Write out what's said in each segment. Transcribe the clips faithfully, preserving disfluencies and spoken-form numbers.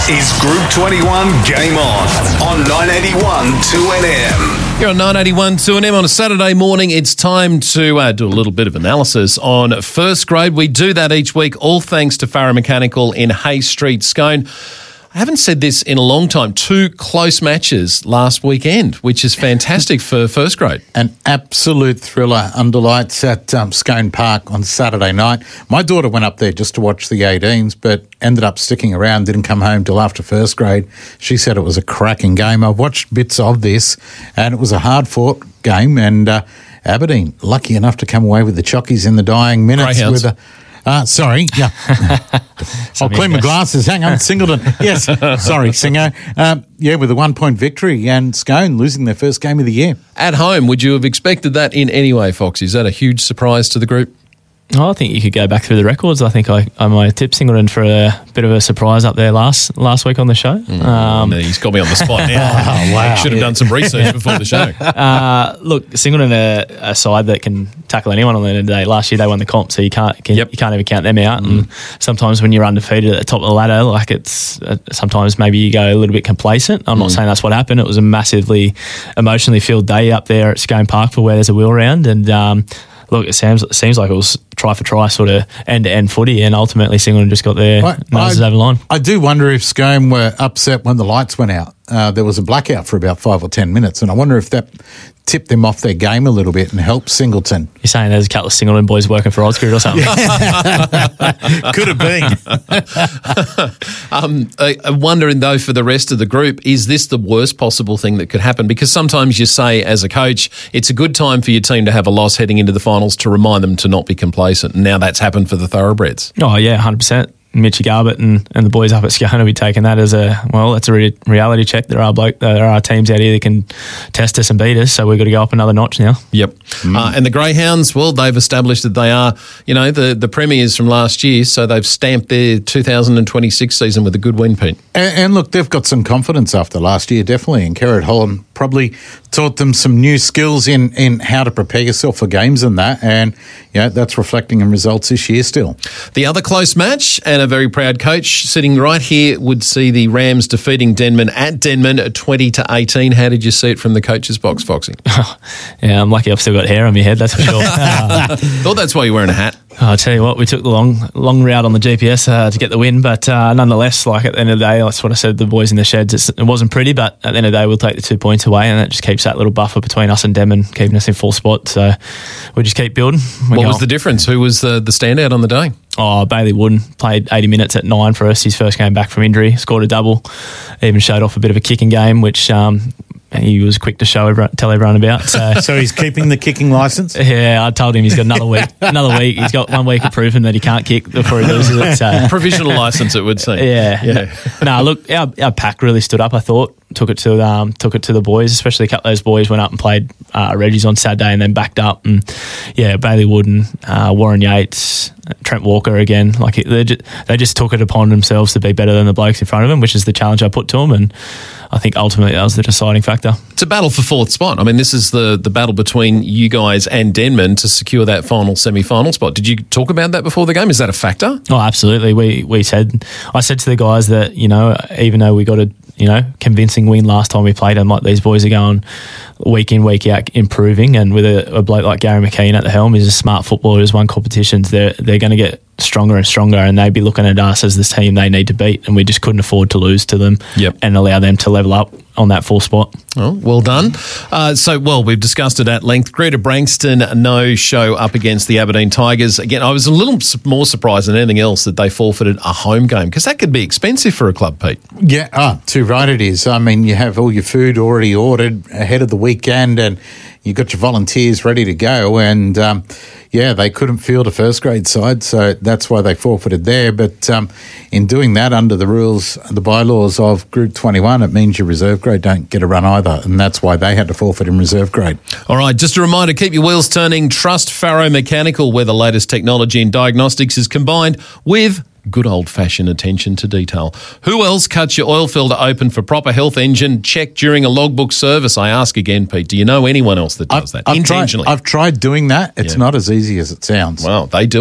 This is Group twenty-one Game On on nine eighty-one two N M. Here on nine eighty-one two N M on a Saturday morning, it's time to uh, do a little bit of analysis on first grade. We do that each week, all thanks to Farrow Mechanical in Hay Street, Scone. I haven't said this in a long time. Two close matches last weekend, which is fantastic for first grade. An absolute thriller under lights at um, Scone Park on Saturday night. My daughter went up there just to watch the eighteens, but ended up sticking around, didn't come home till after first grade. She said it was a cracking game. I've watched bits of this, and it was a hard-fought game, and uh, Aberdeen, lucky enough to come away with the chockies in the dying minutes. Greyhounds. with a Uh, sorry, yeah. I'll clean my glasses. Hang on, Singleton. Yes, sorry, Singo. Um, yeah, with a one-point victory and Scone losing their first game of the year. At home, would you have expected that in any way, Fox? Is that a huge surprise to the group? Oh, I think you could go back through the records. I think I, I might tip Singleton for a bit of a surprise up there last last week on the show. Mm, um, no, he's got me on the spot now. Oh, wow. Should have done some research before the show. uh, look, Singleton are a side that can tackle anyone on the end of the day. Last year they won the comp, so you can't can, Yep. you can't even count them out. Mm. And sometimes when you're undefeated at the top of the ladder, like it's uh, sometimes maybe you go a little bit complacent. I'm not Mm. saying that's what happened. It was a massively emotionally filled day up there at Scone Park for where there's a wheel round, and um, look, it seems it seems like it was try for try sort of end to end footy, and ultimately Singleton just got their I- noses I- over the line. I do wonder if Scone were upset when the lights went out. Uh, there was a blackout for about five or ten minutes, and I wonder if that tipped them off their game a little bit and helped Singleton. You're saying there's a couple of Singleton boys working for Odscrew or something? Could have been. um, I, I'm wondering, though, for the rest of the group, is this the worst possible thing that could happen? Because sometimes you say, as a coach, it's a good time for your team to have a loss heading into the finals to remind them to not be complacent. And now that's happened for the Thoroughbreds. Oh, yeah, one hundred percent. Mitchy Garbutt and, and the boys up at Scone will be taking that as a, well, that's a re- reality check. There are bloke, there are teams out here that can test us and beat us, so we've got to go up another notch now. Yep. Mm. Uh, and the Greyhounds, well, they've established that they are, you know, the, the premiers from last year, so they've stamped their two thousand twenty-six season with a good win, Pete. And, and look, they've got some confidence after last year, definitely. And Kerrod Holland probably taught them some new skills in, in how to prepare yourself for games and that. And, you know, that's reflecting in results this year still. The other close match, and a very proud coach sitting right here, would see the Rams defeating Denman at Denman twenty to eighteen. How did you see it from the coach's box, Foxy? Yeah, I'm lucky I've still got hair on my head, that's for sure. uh, Thought that's why you're wearing a hat. I'll tell you what, we took the long long route on the G P S uh, to get the win, but uh, nonetheless, like at the end of the day, that's what I said to the boys in the sheds. It's, it wasn't pretty, but at the end of the day, we'll take the two points away, and that just keeps that little buffer between us and Denman, keeping us in full spot. So we just keep building. We What go- was the difference? Who was the, the standout on the day? Oh, Bailey Wooden played eighty minutes at nine for us. His first game back from injury, scored a double, even showed off a bit of a kicking game, which um, he was quick to show everyone, tell everyone about. So, So he's keeping the kicking licence? yeah, I told him he's got another week. Another week. He's got one week of proving that he can't kick before he loses it. So, Provisional licence, it would seem. yeah, Yeah. no, look, our, our pack really stood up. I thought took it to um, took it to the boys, especially a couple of those boys went up and played uh, Reggie's on Saturday and then backed up. And yeah, Bailey Wooden, uh, Warren Yates, Trent Walker again. Like it, they, just, they just took it upon themselves to be better than the blokes in front of them, which is the challenge I put to them. And I think ultimately that was the deciding factor. It's a battle for fourth spot. I mean, this is the, the battle between you guys and Denman to secure that final semi-final spot. Did you talk about that before the game? Is that a factor? Oh, absolutely. We we said I said to the guys that, you know, even though we got a you know convincing win last time we played them, like these boys are going week in, week out improving, and with a, a bloke like Gary McKean at the helm, he's a smart footballer who's won competitions. They're they're going to get stronger and stronger, and they'd be looking at us as the team they need to beat, and we just couldn't afford to lose to them. Yep. And allow them to level up on that full spot. Oh, well done. Uh, so, well, we've discussed it at length. Greta Brankston, no show up against the Aberdeen Tigers. Again, I was a little more surprised than anything else that they forfeited a home game, because that could be expensive for a club, Pete. Yeah, oh, too right it is. I mean, you have all your food already ordered ahead of the weekend, and you've got your volunteers ready to go. And, um, yeah, they couldn't field a first grade side, so that's why they forfeited there. But um, in doing that, under the rules, the bylaws of Group twenty-one, it means your reserve grade don't get a run either, and that's why they had to forfeit in reserve grade. All right, just a reminder, keep your wheels turning. Trust Farrow Mechanical, where the latest technology in diagnostics is combined with good old-fashioned attention to detail. Who else cuts your oil filter open for proper health engine check during a logbook service? I ask again, Pete, do you know anyone else that does I've, that I've intentionally? Tried, I've tried doing that. It's Yeah. not as easy as it sounds. Well, they do it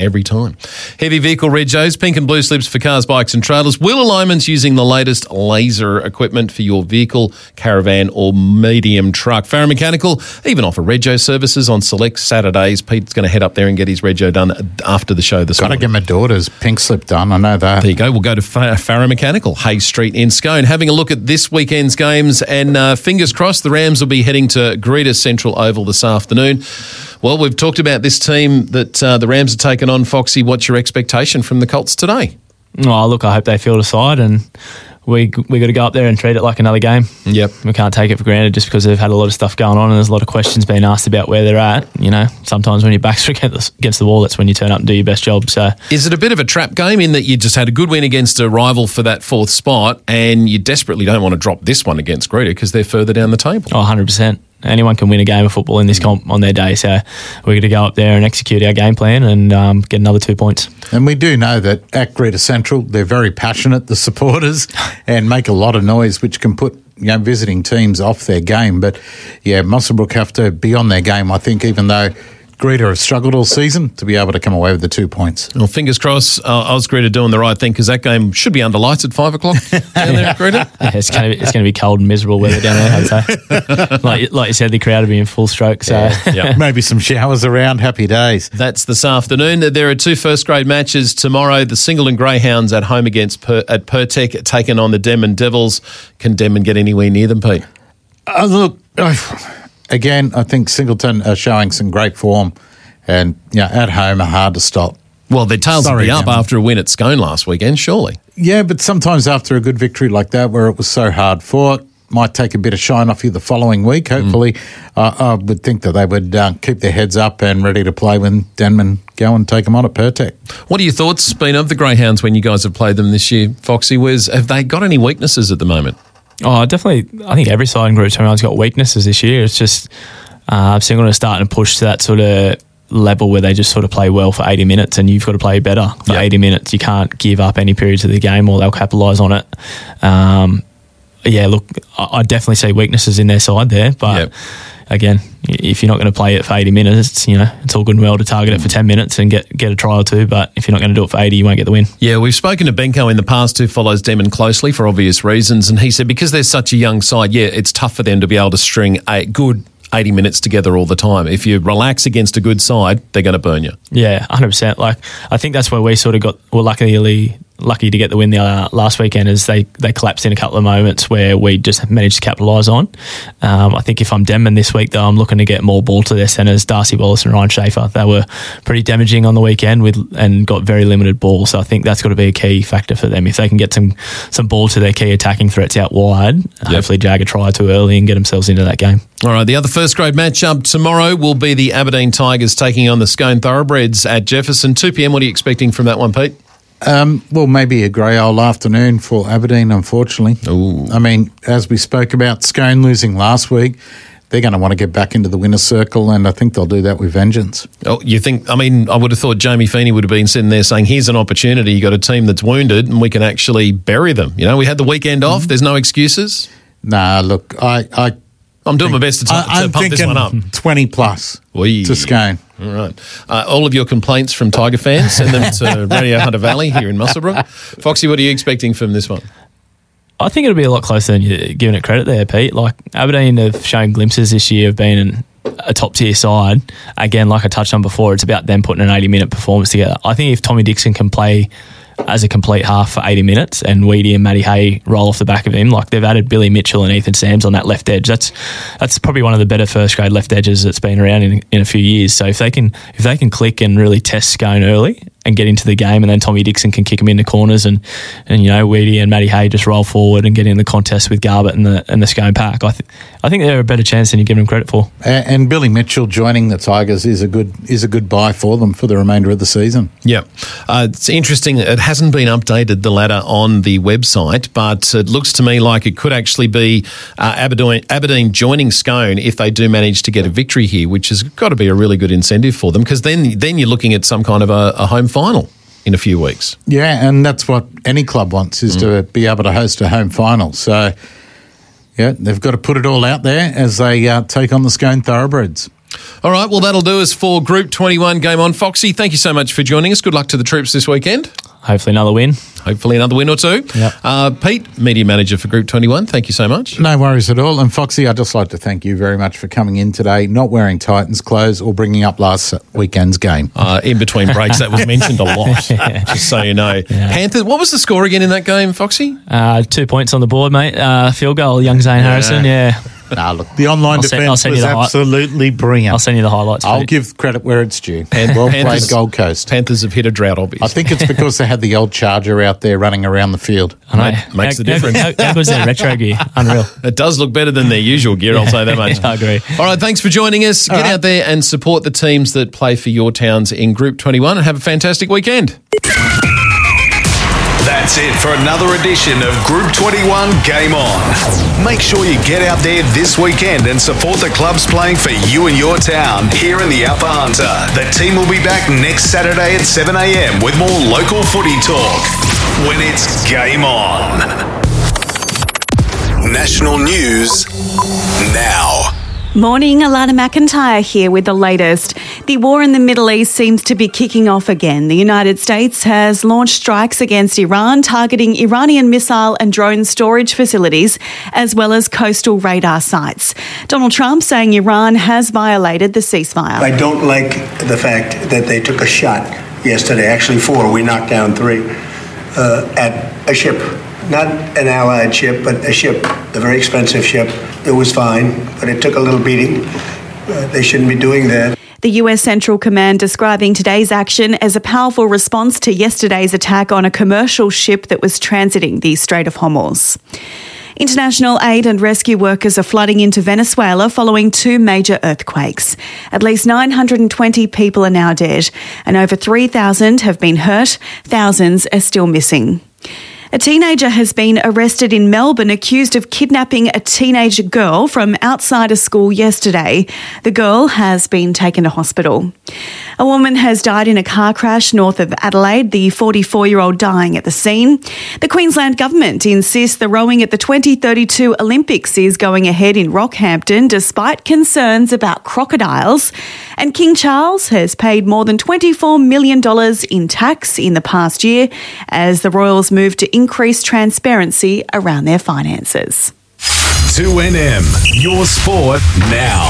every time. Heavy vehicle regos, pink and blue slips for cars, bikes and trailers. Wheel alignments using the latest laser equipment for your vehicle, caravan or medium truck. Farah Mechanical even offer rego services on select Saturdays. Pete's going to head up there and get his rego done after the show this Got to morning. get my daughter's pink slip done. I know that. There you go. We'll go to Fa- Farah Mechanical, Hayes Street in Scone. Having a look at this weekend's games, and uh, fingers crossed the Rams will be heading to Greater Central Oval this afternoon. Well, we've talked about this team that uh, the Rams are taking on. Foxy, what's your expectation from the Colts today? Oh, look, I hope they field a side, and we we got to go up there and treat it like another game. Yep. We can't take it for granted just because they've had a lot of stuff going on and there's a lot of questions being asked about where they're at. You know, sometimes when your back's against against the wall, that's when you turn up and do your best job. So, Is it a bit of a trap game in that you just had a good win against a rival for that fourth spot and you desperately don't want to drop this one against Greater because they're further down the table? oh, one hundred percent. Anyone can win a game of football in this comp on their day. So we're going to go up there and execute our game plan and um, get another two points. And we do know that at Greater Central, they're very passionate, the supporters, and make a lot of noise, which can put you know visiting teams off their game. But, yeah, Muswellbrook have to be on their game, I think, even though Greater have struggled all season, to be able to come away with the two points. Well, fingers crossed, uh, Oz Greater doing the right thing because that game should be under lights at five o'clock down there at Greater. Yeah, it's going to be, it's going to be cold and miserable weather down there, I'd say. like, like you said, the crowd will be in full stroke. So Yeah. Maybe some showers around. Happy days. That's this afternoon. There are two first grade matches tomorrow. The Singleton Greyhounds at home against per, at Pertec, taking on the Denman Devils. Can Denman get anywhere near them, Pete? Uh, look, uh, again, I think Singleton are showing some great form, and you know, at home are hard to stop. Well, their tails will Sorry, be up Denman. after a win at Scone last weekend, surely. Yeah, but sometimes after a good victory like that, where it was so hard fought, might take a bit of shine off you the following week. Hopefully, mm. uh, I would think that they would uh, keep their heads up and ready to play when Denman go and take them on at Pertec. What are your thoughts been of the Greyhounds when you guys have played them this year, Foxy? Where's, have they got any weaknesses at the moment? Oh, definitely. I think every side in Group two has got weaknesses this year. It's just uh, Singleton are starting to push to that sort of level where they just sort of play well for eighty minutes, and you've got to play better for Yep. eighty minutes. You can't give up any periods of the game or they'll capitalise on it. Um, yeah, look, I I definitely see weaknesses in their side there, but Yep. again, if you're not going to play it for eighty minutes, you know, it's all good and well to target it for ten minutes and get get a try or two, but if you're not going to do it for eighty, you won't get the win. Yeah, we've spoken to Benko in the past, who follows Denman closely for obvious reasons, and he said because they're such a young side, yeah, it's tough for them to be able to string a good eighty minutes together all the time. If you relax against a good side, they're going to burn you. Yeah, one hundred percent. Like, I think that's where we sort of got, well, luckily lucky to get the win the uh, last weekend, is they, they collapsed in a couple of moments where we just managed to capitalise on. Um, I think if I'm Denman this week, though, I'm looking to get more ball to their centres, Darcy Wallace and Ryan Schaefer. They were pretty damaging on the weekend with and got very limited ball, so I think that's got to be a key factor for them. If they can get some, some ball to their key attacking threats out wide, yep. hopefully jag a try too early and get themselves into that game. All right, the other first grade matchup tomorrow will be the Aberdeen Tigers taking on the Scone Thoroughbreds at Jefferson. two p.m, what are you expecting from that one, Pete? Um, well, maybe a grey old afternoon for Aberdeen, unfortunately. Ooh. I mean, as we spoke about Scone losing last week, they're going to want to get back into the winner's circle, and I think they'll do that with vengeance. Oh, you think, I mean, I would have thought Jamie Feeney would have been sitting there saying, here's an opportunity, you got a team that's wounded and we can actually bury them. You know, we had the weekend off, there's no excuses. Nah, look, I... I I'm doing my best to, t- I, to I'm pump this thinking one up. twenty plus Wee. to Scone. All right. Uh, all of your complaints from Tiger fans, send them to Radio Hunter Valley here in Muswellbrook. Foxy, what are you expecting from this one? I think it'll be a lot closer than you're giving it credit there, Pete. Like, Aberdeen have shown glimpses this year of being an, a top-tier side. Again, like I touched on before, it's about them putting an eighty-minute performance together. I think if Tommy Dixon can play as a complete half for eighty minutes and Weedy and Matty Hay roll off the back of him, like they've added Billy Mitchell and Ethan Sams on that left edge. That's that's probably one of the better first grade left edges that's been around in, in a few years. So if they can if they can click and really test Scone early and get into the game, and then Tommy Dixon can kick them into corners, and, and you know, Weedy and Matty Hay just roll forward and get in the contest with Garbutt and the and the Scone pack, I, th- I think they're a better chance than you give them credit for. And, and Billy Mitchell joining the Tigers is a good is a good buy for them for the remainder of the season. Yeah. Uh, it's interesting. It hasn't been updated, the ladder on the website, but it looks to me like it could actually be uh, Aberdeen, Aberdeen joining Scone if they do manage to get a victory here, which has got to be a really good incentive for them, because then, then you're looking at some kind of a, a home final in a few weeks. Yeah, and that's what any club wants, is mm. to be able to host a home final. So, yeah, they've got to put it all out there as they uh, take on the Scone Thoroughbreds. All right, well, that'll do us for Group twenty-one Game On. Foxy, thank you so much for joining us. Good luck to the troops this weekend. Hopefully another win. Hopefully another win or two. Yep. Uh, Pete, Media Manager for Group twenty-one, thank you so much. No worries at all. And Foxy, I'd just like to thank you very much for coming in today, not wearing Titans clothes or bringing up last weekend's game. Uh, in between breaks, that was mentioned a lot, just so you know. Yeah. Panthers, what was the score again in that game, Foxy? Uh, two points on the board, mate. Uh, field goal, young Zane yeah. Harrison, yeah. Nah, look, the online I'll defence send, was absolutely hi- brilliant. I'll send you the highlights. I'll Pete. give credit where it's due. Pan- well Panthers, played, Gold Coast. Panthers have hit a drought, obviously. I think it's because they had the old Charger out there running around the field. I know. Mate, makes how, the difference. How, how, how good's their retro gear? Unreal. It does look better than their usual gear, I'll say that much. Yeah, I agree. All right, thanks for joining us. All Get right. out there and support the teams that play for your towns in Group twenty-one and have a fantastic weekend. That's it for another edition of Group twenty-one Game On. Make sure you get out there this weekend and support the clubs playing for you and your town here in the Upper Hunter. The team will be back next Saturday at seven a.m. with more local footy talk when it's Game On. National news now. Morning, Alana McIntyre here with the latest. The war in the Middle East seems to be kicking off again. The United States has launched strikes against Iran, targeting Iranian missile and drone storage facilities, as well as coastal radar sites. Donald Trump saying Iran has violated the ceasefire. I don't like the fact that they took a shot yesterday, actually four, we knocked down three, uh, at a ship. Not an allied ship, but a ship, a very expensive ship. It was fine, but it took a little beating. Uh, they shouldn't be doing that. The U S Central Command describing today's action as a powerful response to yesterday's attack on a commercial ship that was transiting the Strait of Hormuz. International aid and rescue workers are flooding into Venezuela following two major earthquakes. At least nine hundred twenty people are now dead, and over three thousand have been hurt. Thousands are still missing. A teenager has been arrested in Melbourne accused of kidnapping a teenage girl from outside a school yesterday. The girl has been taken to hospital. A woman has died in a car crash north of Adelaide, the forty-four-year-old dying at the scene. The Queensland government insists the rowing at the twenty thirty-two Olympics is going ahead in Rockhampton despite concerns about crocodiles. And King Charles has paid more than twenty-four million dollars in tax in the past year as the royals move to increase transparency around their finances. two N M, your sport now.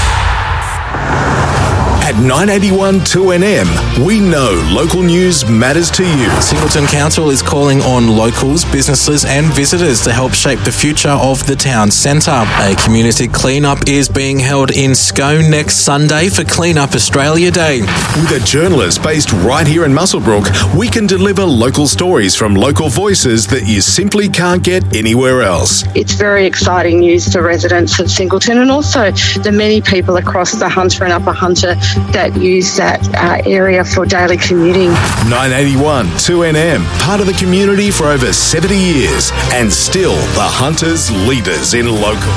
At nine eighty-one two N M, we know local news matters to you. Singleton Council is calling on locals, businesses and visitors to help shape the future of the town centre. A community clean-up is being held in Scone next Sunday for Clean Up Australia Day. With a journalist based right here in Muswellbrook, we can deliver local stories from local voices that you simply can't get anywhere else. It's very exciting news for residents of Singleton and also the many people across the Hunter and Upper Hunter that use that uh, area for daily commuting. nine eighty-one two N M, part of the community for over seventy years and still the Hunters' leaders in local.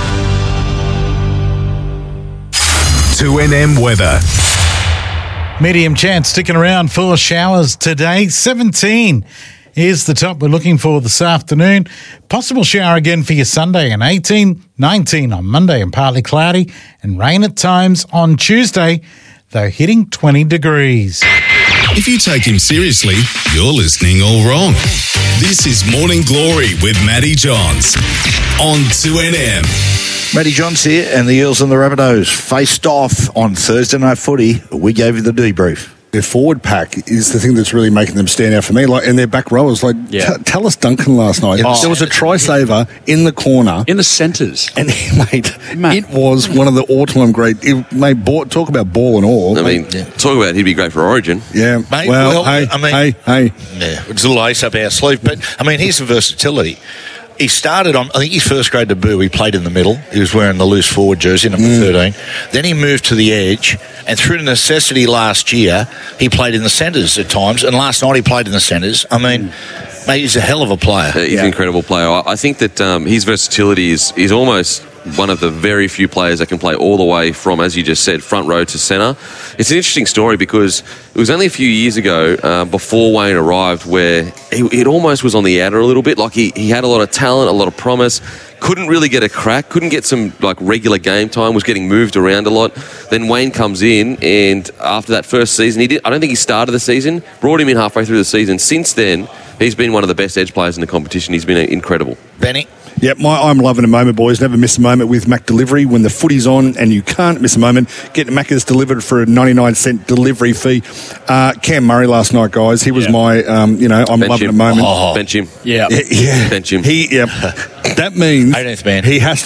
two N M weather. Medium chance sticking around for showers today. seventeen is the top we're looking for this afternoon. Possible shower again for your Sunday and eighteen, nineteen on Monday and partly cloudy, and rain at times on Tuesday, though hitting twenty degrees. If you take him seriously, you're listening all wrong. This is Morning Glory with Matty Johns on two N M. Matty Johns here, and the Eels and the Rabbitohs faced off on Thursday Night Footy. We gave you the debrief. Their forward pack is the thing that's really making them stand out for me. Like, and their back rowers, like Yeah. t- tell us Duncan last night. Oh. There was a try saver in the corner, In the centres. and mate, Mate. it was one of the all-time great. It made ball, talk about ball and all. I mean, talk about he'd be great for Origin. yeah. Mate, well, well, hey, I mean- hey, hey. Yeah, it's a little ace up our sleeve. But, I mean, here's the versatility. He started on, I think his first grade debut, he played in the middle. He was wearing the loose forward jersey, number Mm. thirteen. Then he moved to the edge, and through the necessity last year, he played in the centres at times, and last night he played in the centres. I mean, mate, he's a hell of a player. Uh, he's an incredible player. I, I think that um, his versatility is, is almost one of the very few players that can play all the way from, as you just said, front row to centre. It's an interesting story because it was only a few years ago, uh, before Wayne arrived, where he, it almost was on the outer a little bit. Like he, he had a lot of talent, a lot of promise, couldn't really get a crack, couldn't get some like regular game time, was getting moved around a lot. Then Wayne comes in, and after that first season, he did. I don't think he started the season, brought him in halfway through the season. Since then, he's been one of the best edge players in the competition. He's been incredible. Benny? Yep, my, I'm loving a moment, boys. Never miss a moment with Mac Delivery. When the footy's on and you can't miss a moment, get Macca's delivered for a ninety-nine cent delivery fee. Uh, Cam Murray last night, guys. He was yeah. my, um, you know, I'm Bench loving him. a moment. Oh, bench him. Yeah. yeah. yeah. Bench him. He, yeah. That means eighteenth man. he has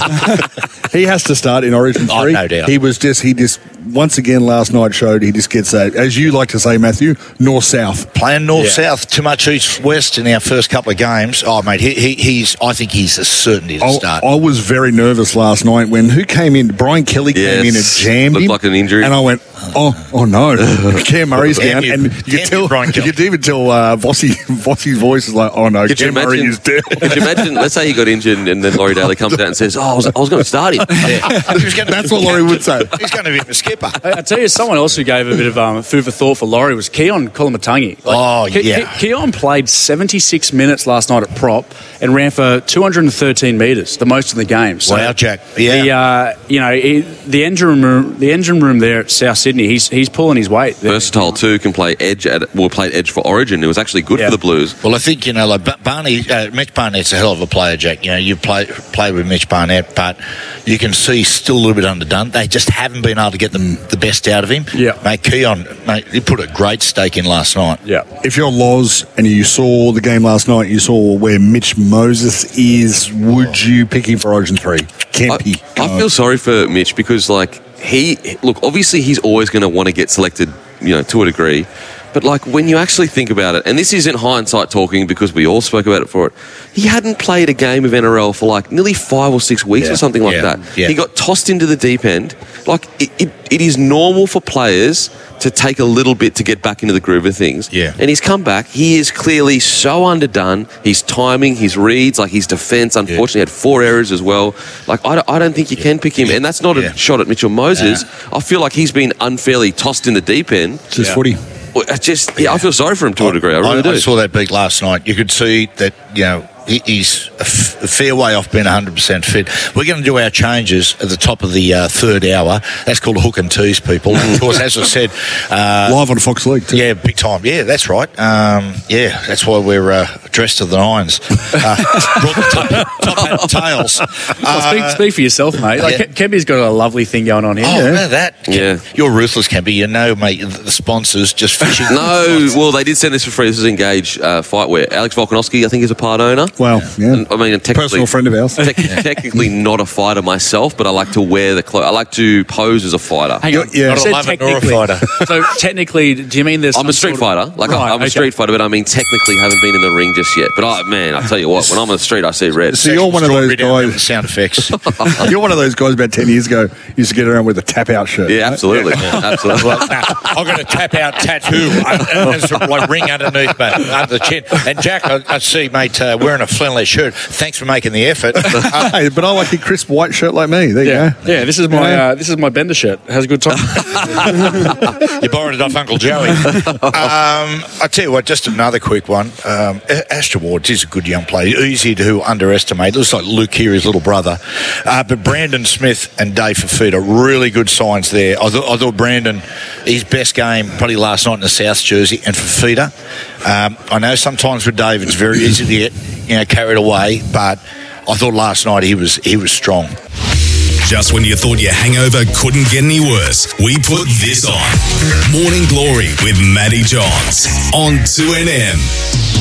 to he has to start in Origin three. Oh, no doubt. He was just, he just, once again last night showed he just gets that, as you like to say, Matthew, north-south. Playing north-south, yeah. too much east-west in our first couple of games. Oh, mate, he, he, he's, I think he's a certainty to I, start. I was very nervous last night when, who came in? Brian Kelly yes. came in and jammed Looked him. like an injury. And I went, oh, oh no. Cam Murray's down. You, and you could tell, Brian you could even tell uh, Vossi, Vossi's voice is like, oh no, could Cam Murray is down. Could you imagine, let's say he got injured and then Laurie Daly comes out and says, oh, I was, I was going to start him. Yeah. That's what Laurie would say. He's going to be the skipper. I tell you, someone else who gave a bit of um, food for thought for Laurie was Keon Kolomatangi. Like, oh, yeah. Ke- Keon played seventy-six minutes last night at prop and ran for two hundred thirteen metres, the most in the game. So wow, Jack. Yeah. The, uh, you know, he, the engine room, the engine room there at South Sydney, he's he's pulling his weight. There. Versatile too, can play edge at, well, played edge for Origin. It was actually good yeah. for the Blues. Well, I think, you know, like Barney, uh, Mitch Barnett's a hell of a player, Jack. You know, you play play with Mitch Barnett, but you can see he's still a little bit underdone. They just haven't been able to get the, the best out of him. Yeah. Mate, Keon, mate, he put a great stake in last night. Yeah. If you're Loz and you saw the game last night, you saw where Mitch Moses is, would you pick him for Origin three? Kempy. I, I feel sorry for Mitch because, like, he, look, obviously he's always going to want to get selected, you know, to a degree. But, like, when you actually think about it, and this isn't hindsight talking because we all spoke about it for it, he hadn't played a game of N R L for, like, nearly five or six weeks yeah. or something like yeah. that. Yeah. He got tossed into the deep end. Like, it, it, it is normal for players to take a little bit to get back into the groove of things. Yeah. And he's come back. He is clearly so underdone. His timing, his reads, like his defence, unfortunately, yeah. had four errors as well. Like, I don't, I don't think you can pick him. And that's not yeah. a shot at Mitchell Moses. Yeah. I feel like he's been unfairly tossed in the deep end. It's just yeah. footy. Well, I just, yeah, I feel sorry for him to a degree. I really I, do. I saw that beat last night. You could see that, you know, he, he's a, f- a fair way off being one hundred percent fit. We're going to do our changes at the top of the uh, third hour. That's called a hook and tease, people. Of course, as I said... Uh, Live on Fox League, too. Yeah, big time. Yeah, that's right. Um, yeah, that's why we're uh, dressed to the nines. Uh, brought the top, top hat and tails. Well, speak, Uh, speak for yourself, mate. Like, yeah. Kempy's got a lovely thing going on here. Oh, yeah. that. Yeah. You're ruthless, Kempy. You know, mate, the sponsors just fishing. No, well, they did send this for free. This is Engage uh, Fightwear. Alex Volkanovski, I think, is a part owner. Well, yeah. And, I mean, technically, personal friend of ours. Te- technically not a fighter myself, but I like to wear the clothes. I like to pose as a fighter. Hang on. Yeah. You Not a said lover nor a technically. fighter. So technically, do you mean there's I'm some a street sort of- fighter. Like Right, I'm a okay. street fighter, but I mean technically haven't been in the ring just yet. But I, man, I tell you what, when I'm on the street, I see red. So you're one of those Strawberry down there with guys. sound effects. You're one of those guys about ten years ago used to get around with a tap out shirt. Yeah, right? absolutely, absolutely. Well, nah, I've got a tap out tattoo. There's a like, ring underneath my under the chin. And Jack, I, I see, mate, uh, wearing a flannel shirt. Thanks for making the effort. Uh, Hey, but I like a crisp white shirt like me. There Yeah, you go. yeah. This is my Yeah. uh, this is my Bender shirt. Has a good time. you borrowed it off Uncle Joey. Um, I tell you what, just another quick one. Um, Astor Ward is a good young player, easy to underestimate. Looks like Luke here, his little brother. Uh, but Brandon Smith and Dave Fafita, really good signs there. I, th- I thought Brandon, his best game probably last night in the South jersey, and Fafita. Um, I know sometimes with Dave it's very easy to get you know carried away, but I thought last night he was he was strong. Just when you thought your hangover couldn't get any worse, we put this on. Morning Glory with Matty Johns on two N M.